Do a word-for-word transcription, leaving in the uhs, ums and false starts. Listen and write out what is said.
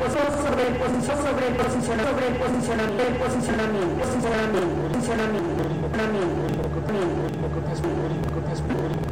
sobre posición sobre posicionamiento sobre posicionamiento posicionamiento posicionamiento posicionamiento posicionamiento